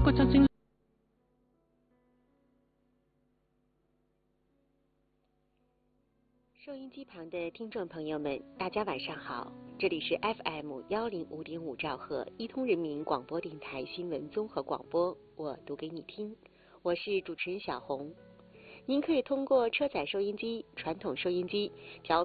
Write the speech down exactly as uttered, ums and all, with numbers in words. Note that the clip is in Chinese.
個就正。 收音机旁的听众朋友们，大家晚上好，这里是 F M 幺零五点五兆赫一通人民广播电台新闻综合广播，我读给你听，我是主持人小红。您可以通过车载收音机、传统收音机、调